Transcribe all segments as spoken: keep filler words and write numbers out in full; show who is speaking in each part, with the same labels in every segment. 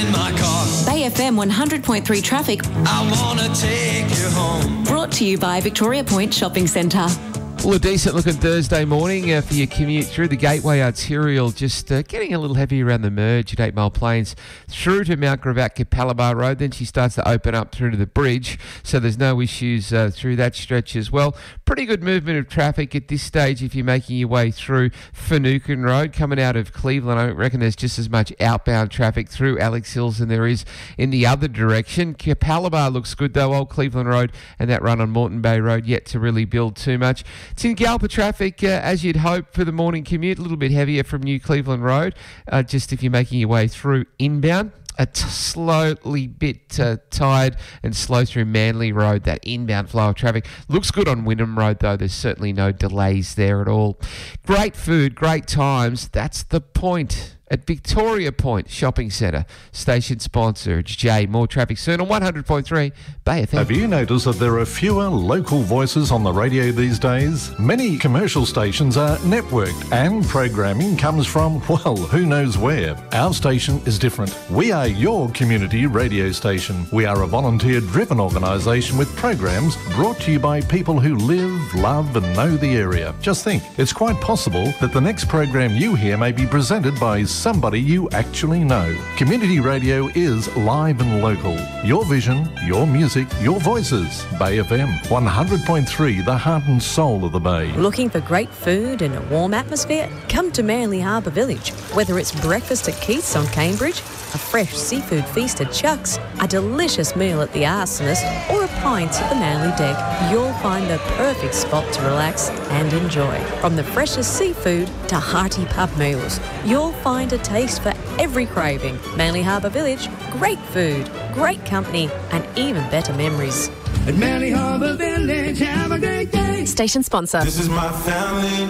Speaker 1: in my car.
Speaker 2: Bay F M one hundred point three traffic.
Speaker 1: I wanna take you home.
Speaker 2: Brought to you by Victoria Point Shopping Centre.
Speaker 3: Well, a decent looking Thursday morning uh, for your commute through the Gateway Arterial, just uh, getting a little heavy around the merge at Eight Mile Plains through to Mount Gravatt Capalaba Road. Then she starts to open up through to the bridge, so there's no issues uh, through that stretch as well. Pretty good movement of traffic at this stage if you're making your way through Finucane Road. Coming out of Cleveland, I reckon there's just as much outbound traffic through Alex Hills than there is in the other direction. Capalaba looks good though, Old Cleveland Road and that run on Moreton Bay Road yet to really build too much. It's in Galpa traffic, uh, as you'd hope for the morning commute, a little bit heavier from New Cleveland Road, uh, just if you're making your way through inbound. A t- slowly bit uh, tired and slow through Manly Road, that inbound flow of traffic. Looks good on Wynnum Road, though. There's certainly no delays there at all. Great food, great times. That's the point. At Victoria Point Shopping Centre, station sponsor, it's Jay. More traffic soon on one hundred point three Bay F M.
Speaker 4: Have you noticed that there are fewer local voices on the radio these days? Many commercial stations are networked and programming comes from, well, who knows where. Our station is different. We are your community radio station. We are a volunteer-driven organisation with programs brought to you by people who live, love and know the area. Just think, it's quite possible that the next program you hear may be presented by somebody you actually know. Community radio is live and local. Your vision, your music, your voices. Bay F M, one hundred point three, the heart and soul of the Bay.
Speaker 5: Looking for great food and a warm atmosphere? Come to Manly Harbour Village. Whether it's breakfast at Keith's on Cambridge, a fresh seafood feast at Chuck's, a delicious meal at the Arsonist, or a pint at the Manly Deck, you'll find the perfect spot to relax and enjoy. From the freshest seafood to hearty pub meals, you'll find a taste for every craving. Manly Harbour Village, great food, great company, and even better memories.
Speaker 1: At Manly Harbour Village, have a great day.
Speaker 5: Station sponsor.
Speaker 6: This is my family,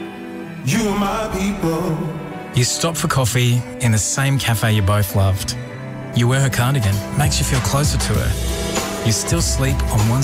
Speaker 6: you are my people.
Speaker 7: You stop for coffee in the same cafe you both loved. You wear her cardigan, makes you feel closer to her. You still sleep on one